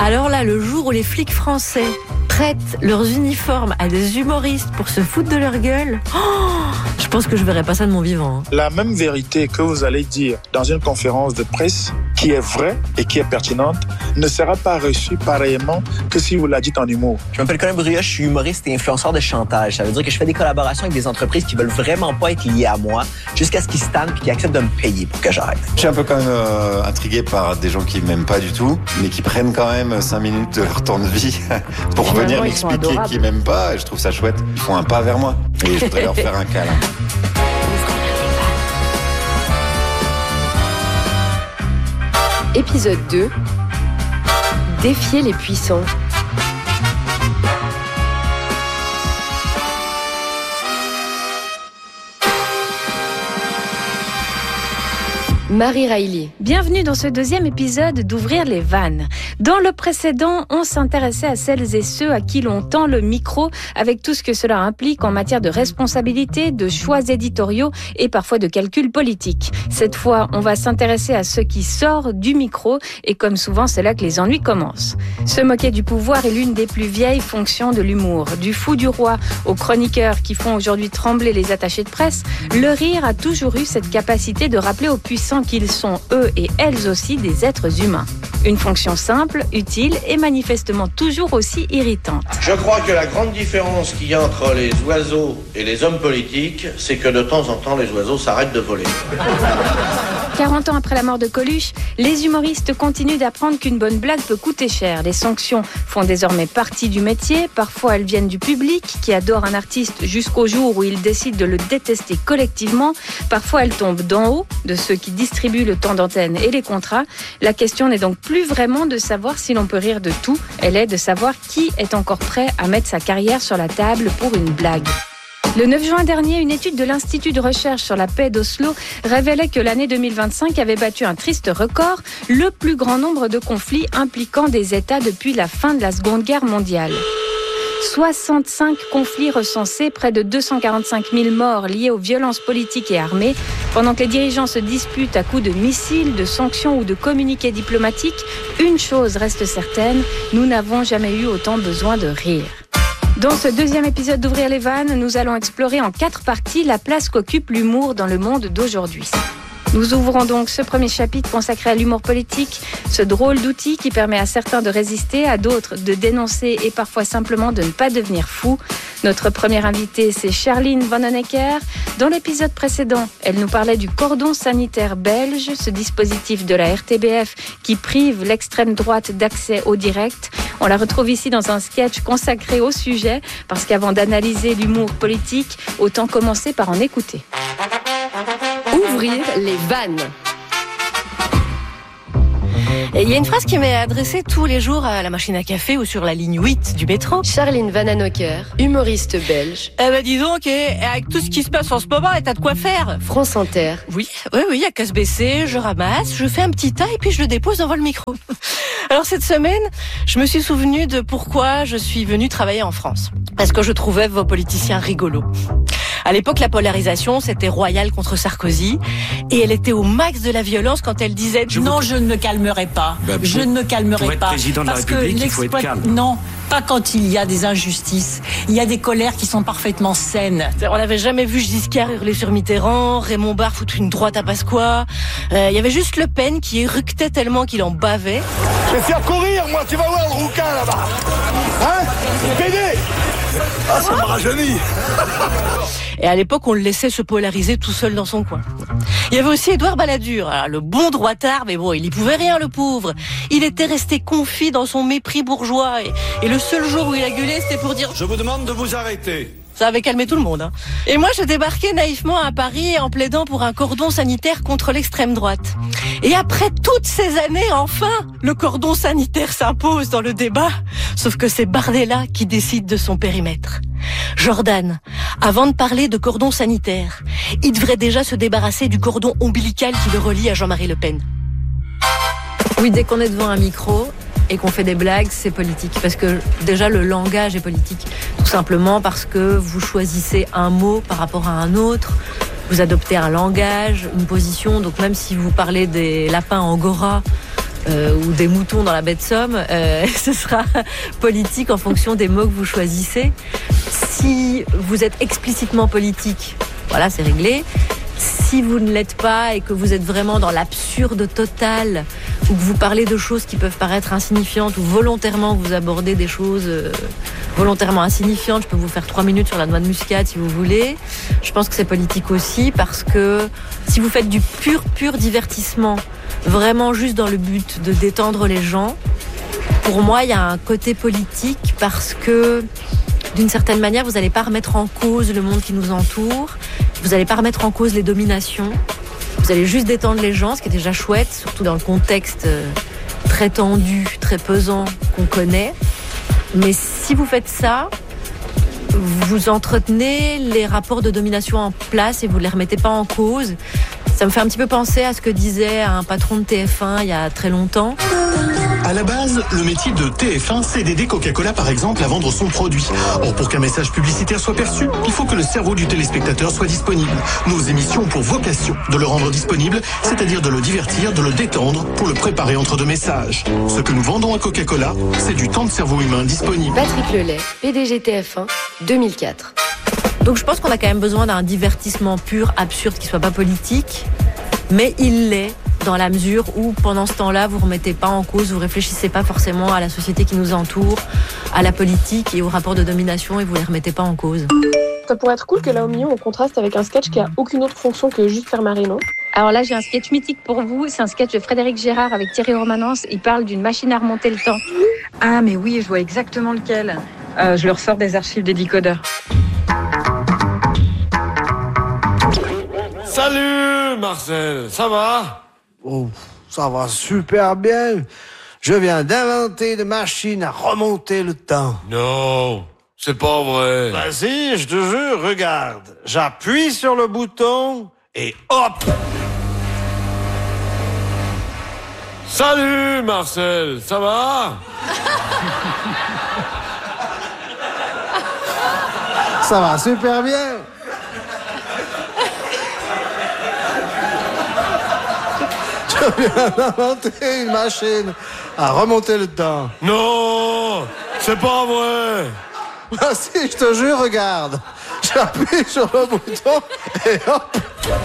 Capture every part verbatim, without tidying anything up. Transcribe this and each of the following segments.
Alors là, le jour où les flics français prêtent leurs uniformes à des humoristes pour se foutre de leur gueule, oh, je pense que je verrai pas ça de mon vivant. Hein. La même vérité que vous allez dire dans une conférence de presse, qui est vraie et qui est pertinente, ne sera pas reçue pareillement que si vous la dites en humour. Je m'appelle Colin Brioche, je suis humoriste et influenceur de chantage. Ça veut dire que je fais des collaborations avec des entreprises qui veulent vraiment pas être liées à moi, jusqu'à ce qu'ils se tannent et qu'ils acceptent de me payer pour que j'arrête. Je suis un peu quand même euh, intrigué par des gens qui m'aiment pas du tout, mais qui prennent quand même cinq minutes de leur temps de vie pour Finalement, venir ils m'expliquer qu'ils m'aiment pas, et je trouve ça chouette. Ils font un pas vers moi et je voudrais leur faire un câlin. Épisode deux. Défier les puissants. Marie Riley. Bienvenue dans ce deuxième épisode d'Ouvrir les vannes. Dans le précédent, on s'intéressait à celles et ceux à qui l'on tend le micro avec tout ce que cela implique en matière de responsabilité, de choix éditoriaux et parfois de calculs politiques. Cette fois, on va s'intéresser à ceux qui sortent du micro et comme souvent, c'est là que les ennuis commencent. Se moquer du pouvoir est l'une des plus vieilles fonctions de l'humour. Du fou du roi aux chroniqueurs qui font aujourd'hui trembler les attachés de presse, le rire a toujours eu cette capacité de rappeler aux puissants qu'ils sont, eux et elles aussi, des êtres humains. Une fonction simple, utile et manifestement toujours aussi irritante. Je crois que la grande différence qu'il y a entre les oiseaux et les hommes politiques, c'est que de temps en temps, les oiseaux s'arrêtent de voler. quarante ans après la mort de Coluche, les humoristes continuent d'apprendre qu'une bonne blague peut coûter cher. Les sanctions font désormais partie du métier. Parfois, elles viennent du public qui adore un artiste jusqu'au jour où il décide de le détester collectivement. Parfois, elles tombent d'en haut, de ceux qui distribuent le temps d'antenne et les contrats. La question n'est donc plus vraiment de savoir si l'on peut rire de tout. Elle est de savoir qui est encore prêt à mettre sa carrière sur la table pour une blague. Le neuf juin dernier, une étude de l'Institut de recherche sur la paix d'Oslo révélait que l'année deux mille vingt-cinq avait battu un triste record, le plus grand nombre de conflits impliquant des États depuis la fin de la Seconde Guerre mondiale. soixante-cinq conflits recensés, près de deux cent quarante-cinq mille morts liés aux violences politiques et armées. Pendant que les dirigeants se disputent à coups de missiles, de sanctions ou de communiqués diplomatiques, une chose reste certaine, nous n'avons jamais eu autant besoin de rire. Dans ce deuxième épisode d'Ouvrir les vannes, nous allons explorer en quatre parties la place qu'occupe l'humour dans le monde d'aujourd'hui. Nous ouvrons donc ce premier chapitre consacré à l'humour politique, ce drôle d'outil qui permet à certains de résister, à d'autres de dénoncer et parfois simplement de ne pas devenir fou. Notre première invitée, c'est Charline Vanhoenacker. Dans l'épisode précédent, elle nous parlait du cordon sanitaire belge, ce dispositif de la R T B F qui prive l'extrême droite d'accès au direct. On la retrouve ici dans un sketch consacré au sujet, parce qu'avant d'analyser l'humour politique, autant commencer par en écouter. Ouvrir les vannes. Et il y a une phrase qui m'est adressée tous les jours à la machine à café ou sur la ligne huit du métro. Charline Vanhoenacker, humoriste belge. Eh ben dis donc, eh, avec tout ce qui se passe en ce moment, t'as de quoi faire. France Inter. Oui, oui, oui, il y a qu'à se baisser, je ramasse, je fais un petit tas et puis je le dépose devant le micro. Alors cette semaine, je me suis souvenue de pourquoi je suis venue travailler en France. Parce que je trouvais vos politiciens rigolos. À l'époque, la polarisation, c'était Royal contre Sarkozy. Et elle était au max de la violence quand elle disait je non, vous... je ne me calmerai pas. Bah, je pour, ne me calmerai pour être pas. Président de parce la République, que il faut être calme. Non, pas quand il y a des injustices. Il y a des colères qui sont parfaitement saines. On n'avait jamais vu Giscard hurler sur Mitterrand, Raymond Barre foutre une droite à Pasqua. Euh, il y avait juste Le Pen qui éructait tellement qu'il en bavait. Je vais faire courir, moi, tu vas voir le rouquin là-bas. Hein Pédé. Ah, ça me rajeunit. Et à l'époque, on le laissait se polariser tout seul dans son coin. Il y avait aussi Édouard Balladur, alors, le bon droitard, mais bon, il y pouvait rien, le pauvre. Il était resté confit dans son mépris bourgeois. Et, et le seul jour où il a gueulé, c'était pour dire « Je vous demande de vous arrêter ». Ça avait calmé tout le monde. Hein. Et moi, je débarquais naïvement à Paris en plaidant pour un cordon sanitaire contre l'extrême droite. Et après toutes ces années, enfin, le cordon sanitaire s'impose dans le débat. Sauf que c'est Bardella qui décide de son périmètre. Jordan, avant de parler de cordon sanitaire, il devrait déjà se débarrasser du cordon ombilical qui le relie à Jean-Marie Le Pen. Oui, dès qu'on est devant un micro et qu'on fait des blagues, c'est politique. Parce que déjà, le langage est politique. Tout simplement parce que vous choisissez un mot par rapport à un autre. Vous adoptez un langage, une position. Donc même si vous parlez des lapins angora euh, ou des moutons dans la baie de Somme, euh, ce sera politique en fonction des mots que vous choisissez. Si vous êtes explicitement politique, voilà, c'est réglé. Si vous ne l'êtes pas et que vous êtes vraiment dans l'absurde total, ou que vous parlez de choses qui peuvent paraître insignifiantes, ou volontairement vous abordez des choses euh, volontairement insignifiantes, je peux vous faire trois minutes sur la noix de muscade si vous voulez. Je pense que c'est politique aussi parce que si vous faites du pur, pur divertissement, vraiment juste dans le but de détendre les gens, pour moi, il y a un côté politique parce que d'une certaine manière, vous n'allez pas remettre en cause le monde qui nous entoure, vous n'allez pas remettre en cause les dominations, vous allez juste détendre les gens, ce qui est déjà chouette, surtout dans le contexte très tendu, très pesant qu'on connaît. Mais si vous faites ça, vous entretenez les rapports de domination en place et vous ne les remettez pas en cause. Ça me fait un petit peu penser à ce que disait un patron de T F un il y a très longtemps. À la base, le métier de T F un, c'est d'aider Coca-Cola, par exemple, à vendre son produit. Or, pour qu'un message publicitaire soit perçu, il faut que le cerveau du téléspectateur soit disponible. Nos émissions ont pour vocation de le rendre disponible, c'est-à-dire de le divertir, de le détendre, pour le préparer entre deux messages. Ce que nous vendons à Coca-Cola, c'est du temps de cerveau humain disponible. Patrick Lelay, P D G T F un, deux mille quatre. Donc je pense qu'on a quand même besoin d'un divertissement pur, absurde, qui soit pas politique, mais il l'est dans la mesure où pendant ce temps-là, vous remettez pas en cause, vous réfléchissez pas forcément à la société qui nous entoure, à la politique et aux rapports de domination et vous les remettez pas en cause. Ça pourrait être cool que là au milieu on contraste avec un sketch qui a aucune autre fonction que juste faire marrer, non ? Alors là, j'ai un sketch mythique pour vous. C'est un sketch de Frédéric Gérard avec Thierry Romanence. Il parle d'une machine à remonter le temps. Ah mais oui, je vois exactement lequel. Euh, je le ressors des archives des décodeurs. Salut Marcel, ça va ? Oh, ça va super bien. Je viens d'inventer des machines à remonter le temps. Non, c'est pas vrai. Vas-y, je te jure, regarde. J'appuie sur le bouton et hop! Salut Marcel, ça va ? Ça va super bien. Je viens d'inventer une machine à remonter le temps. Non, c'est pas vrai. Ah si, je te jure, regarde. J'appuie sur le bouton et hop.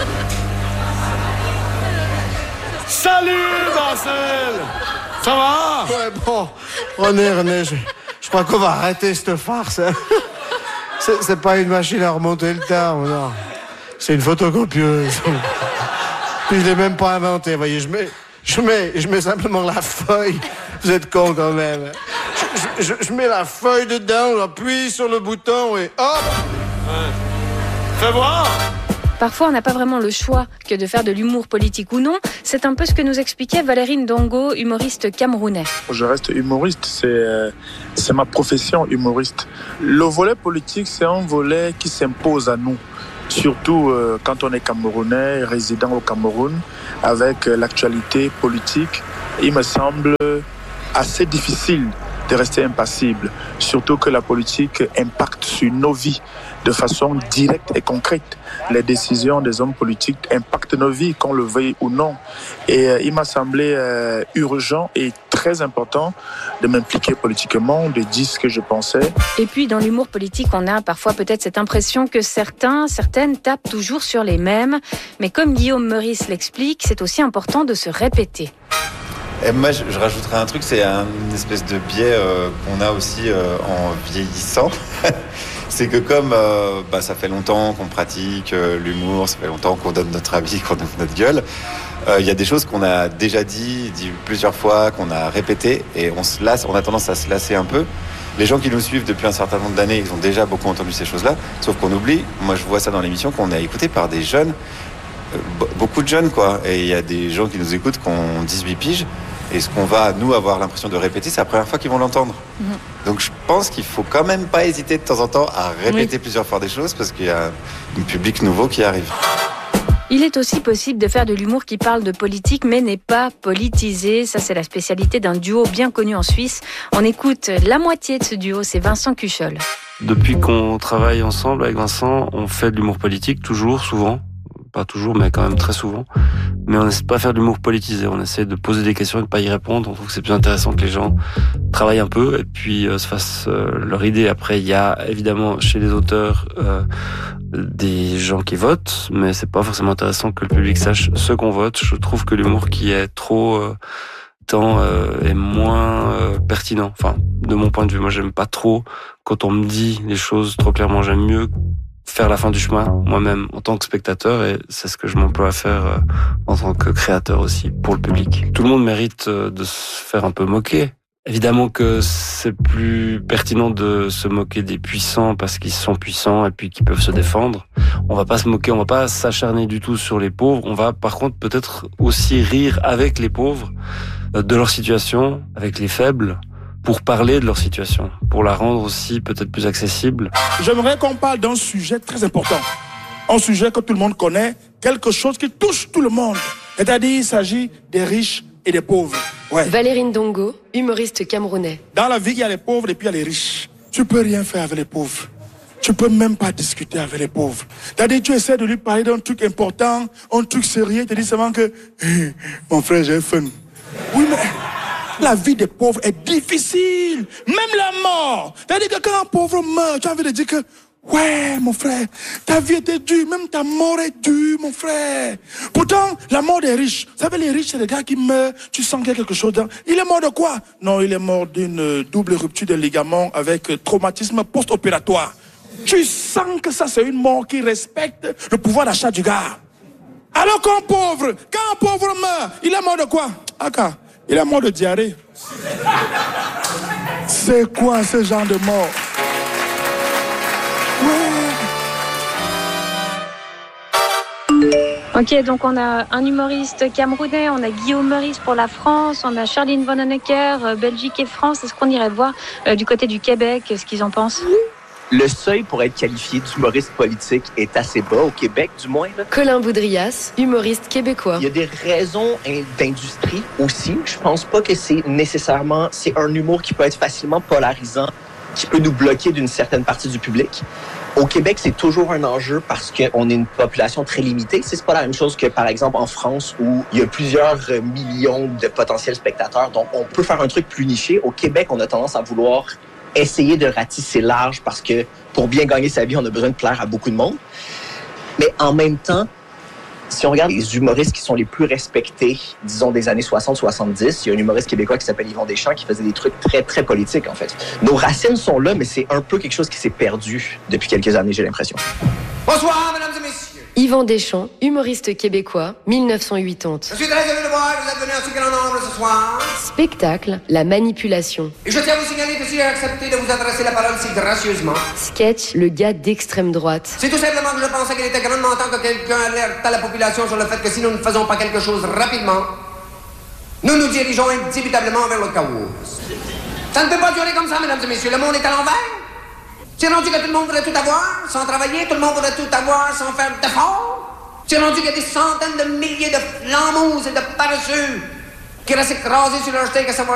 Salut Marcel, ça va ? Ouais, bon, René, René, je, je crois qu'on va arrêter cette farce. Hein. C'est, c'est pas une machine à remonter le temps, non. C'est une photocopieuse. Puis je l'ai même pas inventé, voyez, je mets, je mets, je mets simplement la feuille. Vous êtes con quand même. Je, je, je mets la feuille dedans, j'appuie sur le bouton et hop. Ouais. Fais voir. Parfois, on n'a pas vraiment le choix que de faire de l'humour politique ou non. C'est un peu ce que nous expliquait Valérie Ndongo, humoriste camerounais. Je reste humoriste, c'est, euh, c'est ma profession, humoriste. Le volet politique, c'est un volet qui s'impose à nous. Surtout euh, quand on est Camerounais, résident au Cameroun, avec euh, l'actualité politique, il me semble assez difficile de rester impassible, surtout que la politique impacte sur nos vies de façon directe et concrète. Les décisions des hommes politiques impactent nos vies, qu'on le veuille ou non. Et euh, il m'a semblé euh, urgent et très important de m'impliquer politiquement, de dire ce que je pensais. Et puis, dans l'humour politique, on a parfois peut-être cette impression que certains, certaines tapent toujours sur les mêmes. Mais comme Guillaume Meurice l'explique, c'est aussi important de se répéter. Et moi, je, je rajouterais un truc, c'est un, une espèce de biais euh, qu'on a aussi euh, en vieillissant. C'est que comme euh, bah, ça fait longtemps qu'on pratique euh, l'humour, ça fait longtemps qu'on donne notre avis, qu'on donne notre gueule, il euh, y a des choses qu'on a déjà dit, dit plusieurs fois, qu'on a répétées, et on se lasse, on a tendance à se lasser un peu. Les gens qui nous suivent depuis un certain nombre d'années, ils ont déjà beaucoup entendu ces choses-là, sauf qu'on oublie, moi je vois ça dans l'émission, qu'on est écouté par des jeunes, euh, beaucoup de jeunes quoi, et il y a des gens qui nous écoutent qui ont dix-huit piges, et ce qu'on va, nous, avoir l'impression de répéter, c'est la première fois qu'ils vont l'entendre. Mmh. Donc je pense qu'il faut quand même pas hésiter de temps en temps à répéter oui. plusieurs fois des choses, parce qu'il y a un public nouveau qui arrive. Il est aussi possible de faire de l'humour qui parle de politique, mais n'est pas politisé. Ça, c'est la spécialité d'un duo bien connu en Suisse. On écoute la moitié de ce duo, c'est Vincent Cuchol. Depuis qu'on travaille ensemble avec Vincent, on fait de l'humour politique, toujours, souvent. pas toujours, mais quand même très souvent. Mais on n'essaie pas de faire de l'humour politisé, on essaie de poser des questions et de pas y répondre. On trouve que c'est plus intéressant que les gens travaillent un peu et puis euh, se fassent euh, leur idée. Après, il y a évidemment chez les auteurs euh, des gens qui votent, mais c'est pas forcément intéressant que le public sache ce qu'on vote. Je trouve que l'humour qui est trop euh, temps euh, est moins euh, pertinent. Enfin, de mon point de vue, moi j'aime pas trop quand on me dit les choses trop clairement. J'aime mieux faire la fin du chemin moi-même en tant que spectateur, et c'est ce que je m'emploie à faire euh, en tant que créateur aussi pour le public. Tout le monde mérite euh, de se faire un peu moquer. Évidemment que c'est plus pertinent de se moquer des puissants parce qu'ils sont puissants et puis qu'ils peuvent se défendre. On va pas se moquer, on va pas s'acharner du tout sur les pauvres. On va par contre peut-être aussi rire avec les pauvres euh, de leur situation, avec les faibles, pour parler de leur situation, pour la rendre aussi peut-être plus accessible. J'aimerais qu'on parle d'un sujet très important. Un sujet que tout le monde connaît, quelque chose qui touche tout le monde. C'est-à-dire, il s'agit des riches et des pauvres. Ouais. Valérie Ndongo, humoriste camerounais. Dans la vie, il y a les pauvres et puis il y a les riches. Tu peux rien faire avec les pauvres. Tu peux même pas discuter avec les pauvres. C'est-à-dire, tu essaies de lui parler d'un truc important, un truc sérieux, tu te dis seulement que hey, mon frère, j'ai faim. Oui, mais la vie des pauvres est difficile. Même la mort. C'est-à-dire que quand un pauvre meurt, tu as envie de dire que ouais, mon frère, ta vie était dure, même ta mort est dure, mon frère. Pourtant, la mort des riches, vous savez, les riches, c'est les gars qui meurent, tu sens qu'il y a quelque chose dans... Il est mort de quoi? Non, il est mort d'une double rupture de ligament avec traumatisme post-opératoire. Tu sens que ça, c'est une mort qui respecte le pouvoir d'achat du gars. Alors qu'un pauvre, quand un pauvre meurt, il est mort de quoi? Aka, il est mort de diarrhée. C'est quoi ce genre de mort? Ok, donc on a un humoriste camerounais, on a Guillaume Meurice pour la France, on a Charline Vanhoenacker, euh, Belgique et France. Est-ce qu'on irait voir euh, du côté du Québec ce qu'ils en pensent? Le seuil pour être qualifié d'humoriste politique est assez bas, au Québec du moins. Là. Colin Boudrias, humoriste québécois. Il y a des raisons d'industrie aussi. Je pense pas que c'est nécessairement... C'est un humour qui peut être facilement polarisant, qui peut nous bloquer d'une certaine partie du public. Au Québec, c'est toujours un enjeu parce qu'on est une population très limitée. C'est pas la même chose que, par exemple, en France, où il y a plusieurs millions de potentiels spectateurs. Donc, on peut faire un truc plus niché. Au Québec, on a tendance à vouloir essayer de ratisser large parce que pour bien gagner sa vie, on a besoin de plaire à beaucoup de monde. Mais en même temps, si on regarde les humoristes qui sont les plus respectés, disons des années soixante soixante-dix, il y a un humoriste québécois qui s'appelle Yvon Deschamps qui faisait des trucs très, très politiques, en fait. Nos racines sont là, mais c'est un peu quelque chose qui s'est perdu depuis quelques années, j'ai l'impression. Bonsoir, mesdames et messieurs. Yvon Deschamps, humoriste québécois, mille neuf cent quatre-vingt-dix. Je suis très heureux de voir que vous êtes venus en si grand nombre ce soir. Spectacle, la manipulation. Et je tiens à vous signaler que si j'ai accepté de vous adresser la parole si gracieusement. Sketch, le gars d'extrême droite. C'est tout simplement que je pensais qu'il était grandement temps que quelqu'un alerte à la population sur le fait que si nous ne faisons pas quelque chose rapidement, nous nous dirigeons indubitablement vers le chaos. Ça ne peut pas durer comme ça, mesdames et messieurs. Le monde est à l'envers. C'est rendu que tout le monde voudrait tout avoir, sans travailler, tout le monde voudrait tout avoir, sans faire d'efforts. C'est rendu qu'il y a des centaines de milliers de flambous et de paresseux qui restent écrasés sur leur steak à savoir